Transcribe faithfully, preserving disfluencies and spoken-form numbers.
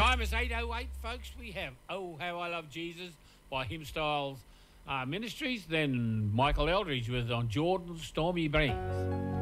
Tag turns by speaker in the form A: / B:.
A: Time is eight oh eight, folks. We have Oh How I Love Jesus by Hymn Styles uh, Ministries. Then Michael Eldridge with On Jordan's Stormy Brings.